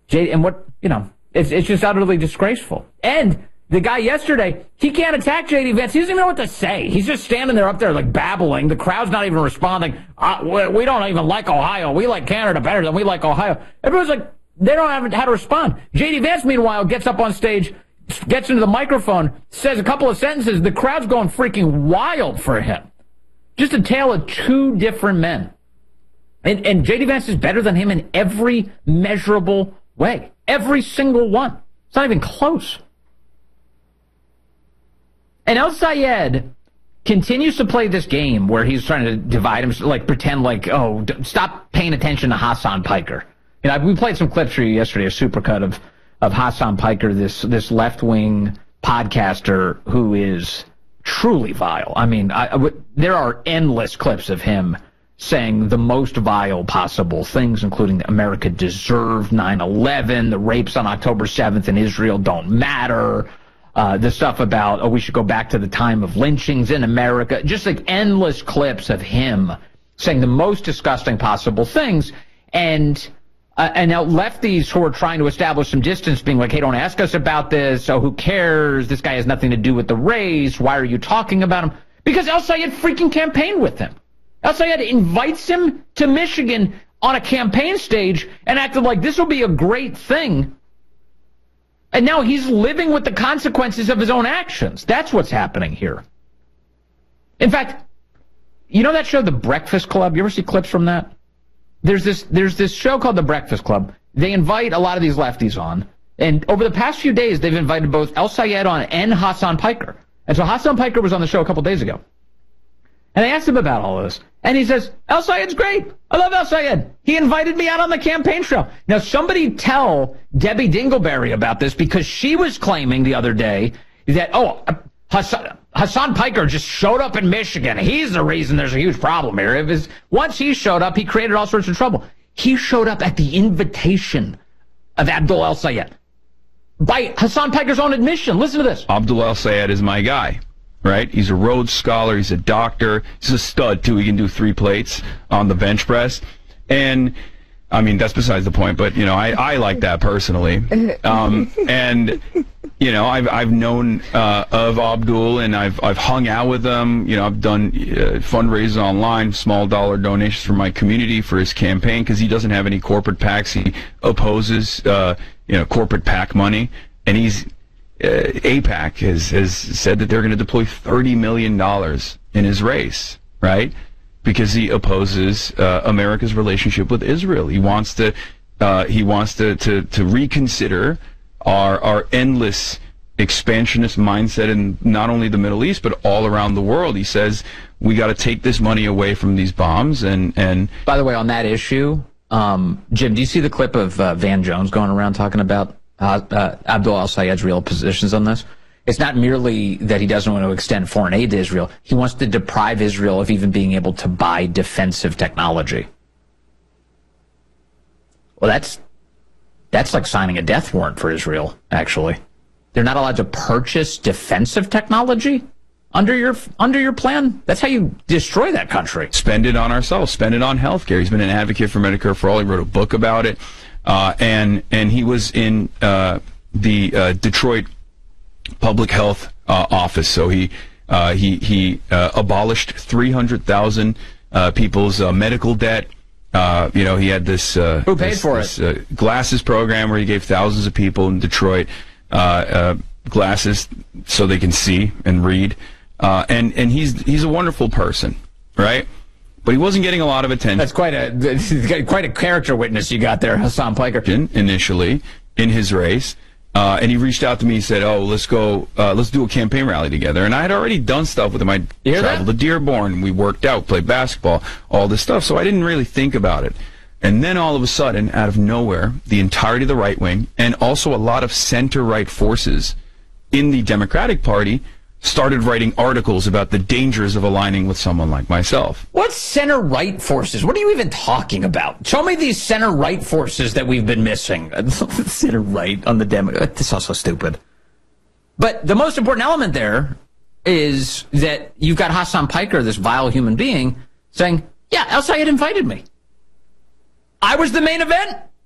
And what, it's just utterly disgraceful. And the guy yesterday, he can't attack J.D. Vance. He doesn't even know what to say. He's just standing there up there like babbling. The crowd's not even responding. We don't even like Ohio. We like Canada better than we like Ohio. Everyone's like, they don't have how to respond. J.D. Vance, meanwhile, gets up on stage, gets into the microphone, says a couple of sentences. The crowd's going freaking wild for him. Just a tale of two different men. And J.D. Vance is better than him in every measurable way. Every single one. It's not even close. And El-Sayed continues to play this game where he's trying to divide him, like pretend like, oh, stop paying attention to Hassan Piker. We played some clips for you yesterday, a supercut of Hassan Piker, this left-wing podcaster who is truly vile. I mean, there are endless clips of him saying the most vile possible things, including America deserved 9/11, the rapes on October 7th in Israel don't matter, the stuff about, we should go back to the time of lynchings in America, just like endless clips of him saying the most disgusting possible things. And now lefties who are trying to establish some distance being like, hey, don't ask us about this. Oh, who cares? This guy has nothing to do with the race. Why are you talking about him? Because El-Sayed freaking campaigned with him. El-Sayed invites him to Michigan on a campaign stage and acted like this will be a great thing. And now he's living with the consequences of his own actions. That's what's happening here. In fact, you know that show, The Breakfast Club? You ever see clips from that? There's this show called The Breakfast Club. They invite a lot of these lefties on. And over the past few days, they've invited both El-Sayed on and Hassan Piker. And so Hassan Piker was on the show a couple days ago. And I asked him about all of this. And he says, El-Sayed's great. I love El-Sayed. He invited me out on the campaign trail. Now, somebody tell Debbie Dingleberry about this, because she was claiming the other day that, Hassan Piker just showed up in Michigan. He's the reason there's a huge problem here. Once he showed up, he created all sorts of trouble. He showed up at the invitation of Abdul El-Sayed. By Hassan Piker's own admission. Listen to this. Abdul El-Sayed is my guy. Right? He's a Rhodes Scholar. He's a doctor. He's a stud, too. He can do 3 plates on the bench press. And, I mean, that's besides the point. But, I like that personally. And, I've known of Abdul, and I've hung out with him. I've done fundraisers online, small dollar donations for my community for his campaign, because he doesn't have any corporate PACs. He opposes, corporate PAC money. And AIPAC has said that they're going to deploy $30 million in his race, right? Because he opposes America's relationship with Israel. He wants to reconsider our endless expansionist mindset in not only the Middle East but all around the world. He says we got to take this money away from these bombs. And by the way, on that issue, Jim, do you see the clip of Van Jones going around talking about Abdul El-Sayed's real positions on this? It's not merely that he doesn't want to extend foreign aid to Israel. He wants to deprive Israel of even being able to buy defensive technology. Well, that's like signing a death warrant for Israel, actually. They're not allowed to purchase defensive technology under your plan. That's how you destroy that country. Spend it on ourselves. Spend it on healthcare. He's been an advocate for Medicare for All. He wrote a book about it. And he was in the Detroit Public Health Office. So he abolished 300,000 people's medical debt. He had this who paid for it? Glasses program where he gave thousands of people in Detroit glasses so they can see and read. And he's a wonderful person, right? But he wasn't getting a lot of attention. That's quite a character witness you got there, Hassan Piker. Initially, in his race, and he reached out to me. He said, let's do a campaign rally together. And I had already done stuff with him. I traveled to Dearborn. We worked out, played basketball, all this stuff. So I didn't really think about it. And then all of a sudden, out of nowhere, the entirety of the right wing, and also a lot of center-right forces in the Democratic Party, started writing articles about the dangers of aligning with someone like myself. What center-right forces? What are you even talking about? Show me these center-right forces that we've been missing. Center-right on the Democrat. This is also stupid. But the most important element there is that you've got Hassan Piker, this vile human being, saying, yeah, El-Sayed invited me. I was the main event.